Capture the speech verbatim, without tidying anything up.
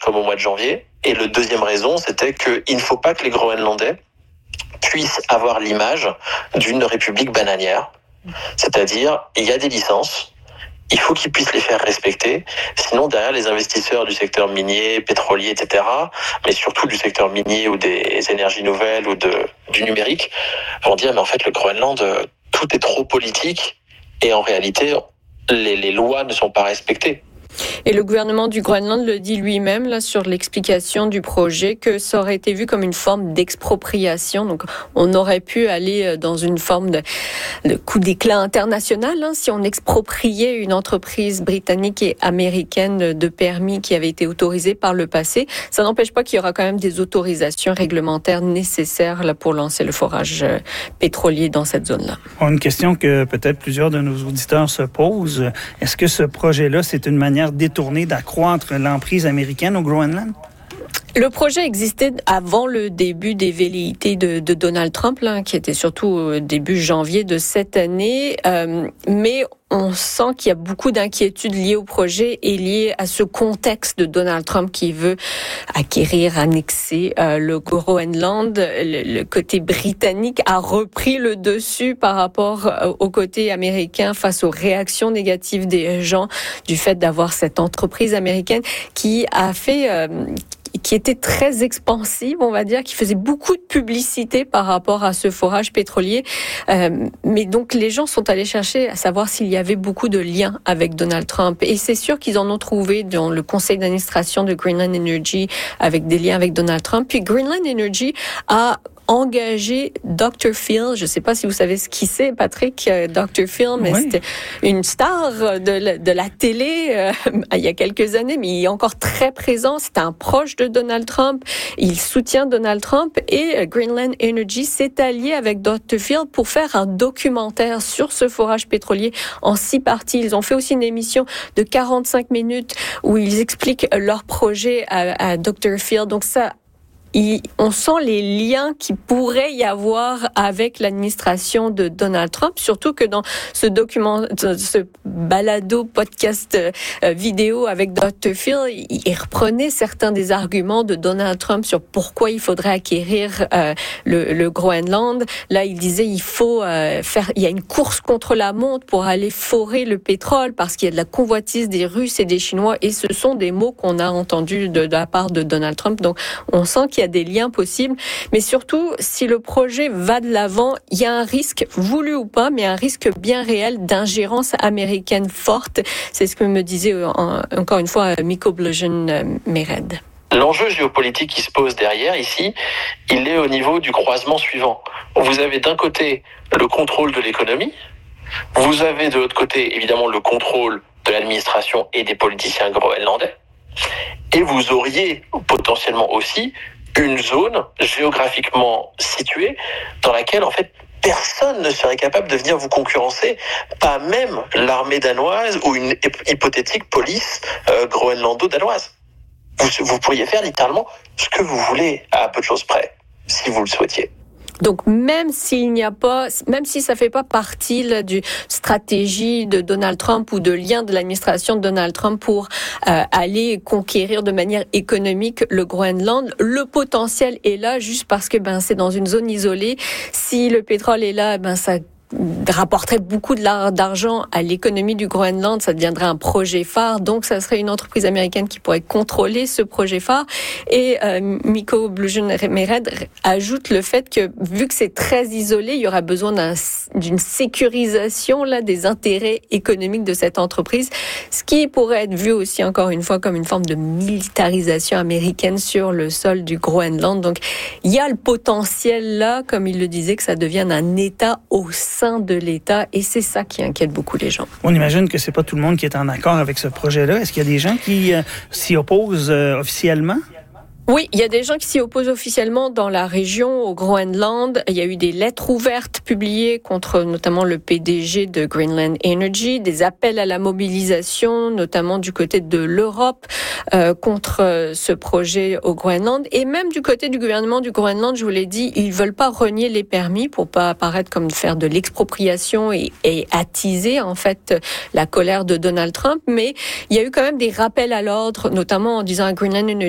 comme au mois de janvier. Et le deuxième raison, c'était qu'il ne faut pas que les Groenlandais puissent avoir l'image d'une république bananière. C'est-à-dire, il y a des licences, il faut qu'ils puissent les faire respecter. Sinon, derrière, les investisseurs du secteur minier, pétrolier, et cetera, mais surtout du secteur minier ou des énergies nouvelles ou de, du numérique, vont dire, mais en fait, le Groenland, tout est trop politique et en réalité, les, les lois ne sont pas respectées. Et le gouvernement du Groenland le dit lui-même là sur l'explication du projet que ça aurait été vu comme une forme d'expropriation. Donc on aurait pu aller dans une forme de, de coup d'éclat international hein, si on expropriait une entreprise britannique et américaine de permis qui avait été autorisée par le passé. Ça n'empêche pas qu'il y aura quand même des autorisations réglementaires nécessaires là, pour lancer le forage pétrolier dans cette zone-là. Une question que peut-être plusieurs de nos auditeurs se posent. Est-ce que ce projet-là, c'est une manière détournée d'accroître l'emprise américaine au Groenland? Le projet existait avant le début des velléités de, de Donald Trump, là, qui était surtout au début janvier de cette année. Euh, mais on sent qu'il y a beaucoup d'inquiétudes liées au projet et liées à ce contexte de Donald Trump qui veut acquérir, annexer euh, le Groenland. Le, le côté britannique a repris le dessus par rapport au côté américain face aux réactions négatives des gens du fait d'avoir cette entreprise américaine qui a fait... Euh, qui était très expansive, on va dire, qui faisait beaucoup de publicité par rapport à ce forage pétrolier. Euh, mais donc, les gens sont allés chercher à savoir s'il y avait beaucoup de liens avec Donald Trump. Et c'est sûr qu'ils en ont trouvé dans le conseil d'administration de Greenland Energy avec des liens avec Donald Trump. Puis Greenland Energy a engagé docteur Phil. Je ne sais pas si vous savez ce qui c'est, Patrick, docteur Phil, mais oui. C'était une star de la, de la télé euh, il y a quelques années, mais il est encore très présent. C'est un proche de Donald Trump. Il soutient Donald Trump et Greenland Energy s'est allié avec docteur Phil pour faire un documentaire sur ce forage pétrolier en six parties. Ils ont fait aussi une émission de quarante-cinq minutes où ils expliquent leur projet à, à docteur Phil. Donc ça, Il, on sent les liens qui pourrait y avoir avec l'administration de Donald Trump, surtout que dans ce document, ce balado podcast euh, vidéo avec docteur Phil, il, il reprenait certains des arguments de Donald Trump sur pourquoi il faudrait acquérir euh, le, le Groenland. Là, il disait il faut euh, faire, il y a une course contre la montre pour aller forer le pétrole parce qu'il y a de la convoitise des Russes et des Chinois, et ce sont des mots qu'on a entendus de, de la part de Donald Trump. Donc, on sent qu'il Il y a des liens possibles, mais surtout, si le projet va de l'avant, il y a un risque, voulu ou pas, mais un risque bien réel d'ingérence américaine forte. C'est ce que me disait en, encore une fois Mikko Blöjön-Mered. L'enjeu géopolitique qui se pose derrière ici, il est au niveau du croisement suivant. Vous avez d'un côté le contrôle de l'économie, vous avez de l'autre côté évidemment le contrôle de l'administration et des politiciens groenlandais, et vous auriez potentiellement aussi une zone géographiquement située dans laquelle, en fait, personne ne serait capable de venir vous concurrencer, pas même l'armée danoise ou une hypothétique police euh, groenlando-danoise. Vous, vous pourriez faire littéralement ce que vous voulez à peu de choses près, si vous le souhaitiez. Donc, même s'il n'y a pas, même si ça fait pas partie là, du stratégie de Donald Trump ou de lien de l'administration de Donald Trump pour euh, aller conquérir de manière économique le Groenland, le potentiel est là juste parce que ben c'est dans une zone isolée. Si le pétrole est là, ben ça rapporterait beaucoup de d'argent à l'économie du Groenland, ça deviendrait un projet phare, donc ça serait une entreprise américaine qui pourrait contrôler ce projet phare. Et euh, Mikko Blöjön-Mered ajoute le fait que vu que c'est très isolé, il y aura besoin d'un, d'une sécurisation là des intérêts économiques de cette entreprise, ce qui pourrait être vu aussi encore une fois comme une forme de militarisation américaine sur le sol du Groenland. Donc il y a le potentiel là, comme il le disait, que ça devienne un État au sein de l'État, et c'est ça qui inquiète beaucoup les gens. On imagine que c'est pas tout le monde qui est en accord avec ce projet-là. Est-ce qu'il y a des gens qui euh, s'y opposent euh, officiellement? Oui, il y a des gens qui s'y opposent officiellement dans la région, au Groenland. Il y a eu des lettres ouvertes publiées contre notamment le P D G de Greenland Energy, des appels à la mobilisation, notamment du côté de l'Europe, euh, contre ce projet au Groenland. Et même du côté du gouvernement du Groenland, je vous l'ai dit, ils veulent pas renier les permis pour pas apparaître comme faire de l'expropriation et, et attiser en fait la colère de Donald Trump. Mais il y a eu quand même des rappels à l'ordre, notamment en disant à Greenland Energy